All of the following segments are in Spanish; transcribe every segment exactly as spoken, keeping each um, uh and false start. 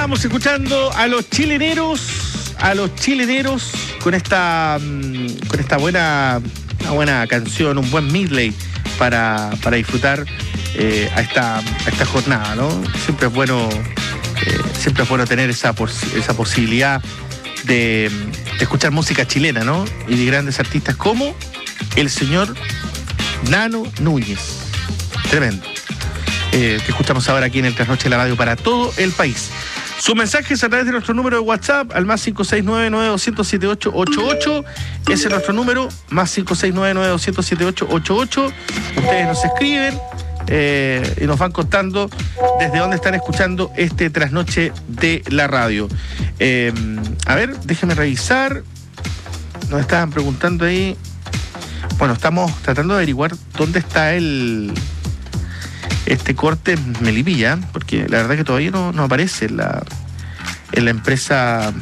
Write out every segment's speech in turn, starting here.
Estamos escuchando a los chileneros, a los chileneros con esta, con esta buena, una buena canción, un buen medley para, para disfrutar eh, a, esta, a esta jornada, ¿no? Siempre es bueno, eh, siempre es bueno tener esa, pos, esa posibilidad de, de escuchar música chilena, ¿no? Y de grandes artistas como el señor Nano Núñez. Tremendo. Eh, que escuchamos ahora aquí en el Trasnoche de la Radio para todo el país. Sus mensajes a través de nuestro número de WhatsApp al más cinco seis nueve, nueve dos cero siete ocho ocho ocho. Ese es nuestro número, más cinco seis nueve, nueve dos cero siete ocho ocho ocho. Ustedes nos escriben eh, y nos van contando desde dónde están escuchando este Trasnoche de la Radio. Eh, a ver, déjenme revisar. Nos estaban preguntando ahí. Bueno, estamos tratando de averiguar dónde está el... este corte en Melipilla, porque la verdad que todavía no, no aparece en la, en la empresa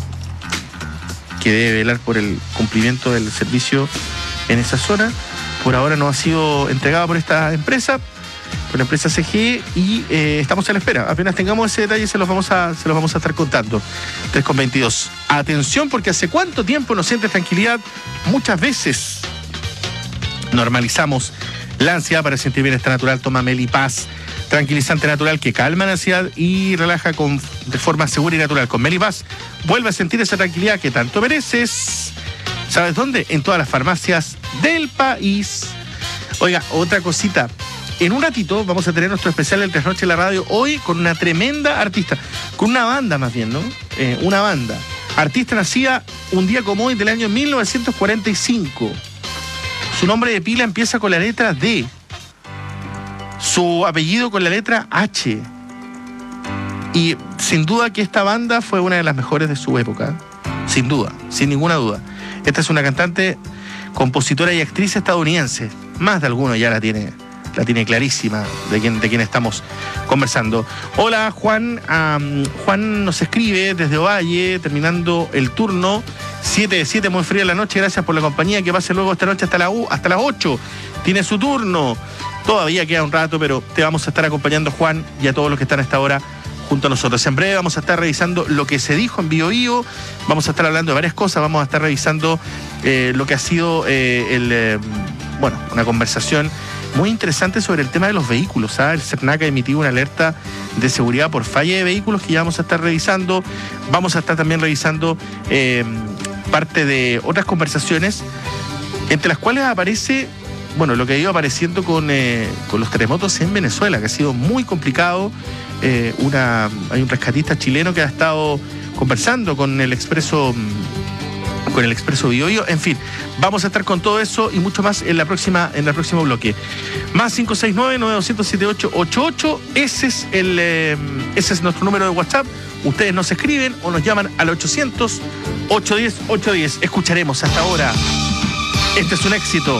que debe velar por el cumplimiento del servicio en esa zona. Por ahora no ha sido entregada por esta empresa, por la empresa C G E, y eh, estamos a la espera. Apenas tengamos ese detalle se los vamos a, se los vamos a estar contando. tres con veintidós. Atención, porque hace cuánto tiempo no sientes tranquilidad. Muchas veces normalizamos la ansiedad. Para sentir bienestar natural, toma Melipaz, tranquilizante natural que calma la ansiedad y relaja con, de forma segura y natural. Con Melipaz vuelve a sentir esa tranquilidad que tanto mereces. ¿Sabes dónde? En todas las farmacias del país. Oiga, otra cosita. En un ratito vamos a tener nuestro especial del Trasnoche de la Radio, hoy con una tremenda artista, con una banda más bien, ¿no? Eh, una banda. Artista nacida un día como hoy del año mil novecientos cuarenta y cinco. Su nombre de pila empieza con la letra D. Su apellido con la letra H. Y sin duda que esta banda fue una de las mejores de su época. Sin duda, sin ninguna duda. Esta es una cantante, compositora y actriz estadounidense. Más de alguno ya la tiene, la tiene clarísima de quién, de quién estamos conversando. Hola, Juan. Um, Juan nos escribe desde Ovalle, terminando el turno. siete de siete, muy fría la noche, gracias por la compañía, que pase luego esta noche hasta, la U, hasta las ocho, tiene su turno, todavía queda un rato, pero te vamos a estar acompañando, Juan, y a todos los que están a esta hora junto a nosotros. En breve vamos a estar revisando lo que se dijo en Bio Bio, vamos a estar hablando de varias cosas, vamos a estar revisando eh, lo que ha sido eh, el, eh, bueno, una conversación muy interesante sobre el tema de los vehículos, ¿sabes? El CERNAC ha emitido una alerta de seguridad por falla de vehículos que ya vamos a estar revisando, vamos a estar también revisando eh, parte de otras conversaciones, entre las cuales aparece, bueno, lo que ha ido apareciendo con, eh, con los terremotos en Venezuela, que ha sido muy complicado. Eh, una, hay un rescatista chileno que ha estado conversando con el Expreso, con el Expreso Bio Bio. En fin, vamos a estar con todo eso y mucho más en la próxima, en el próximo bloque. Más cinco seis nueve, nueve dos cero siete ocho ocho ocho. Ese es el, eh, ese es nuestro número de WhatsApp. Ustedes nos escriben o nos llaman al ochocientos, ochocientos diez, ochocientos diez. Escucharemos hasta ahora. Este es un éxito.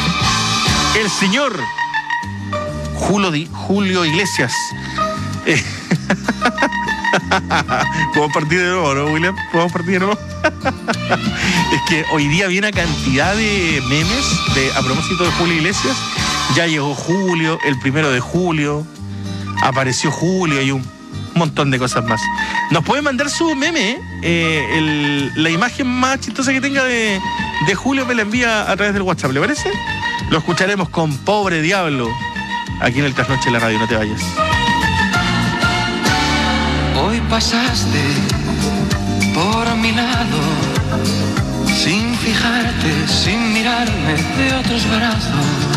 El señor Julio, Di, Julio Iglesias. Eh. ¿Podemos partir de nuevo, no, William? ¿Podemos partir de nuevo? Es que hoy día viene una cantidad de memes de, a propósito de Julio Iglesias. Ya llegó Julio, el primero de julio. Apareció Julio y un montón de cosas más. Nos puede mandar su meme, eh, el, la imagen más chistosa que tenga de, de Julio, me la envía a través del WhatsApp, ¿le parece? Lo escucharemos con Pobre Diablo aquí en el Trasnoche de la Radio, no te vayas. Hoy pasaste por mi lado, sin fijarte, sin mirarme de otros brazos.